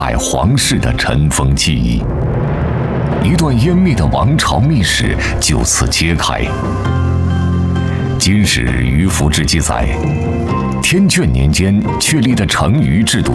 皇室的尘封记忆，一段湮灭的王朝秘史就此揭开。今日于福志记载，天眷年间确立的成鱼制度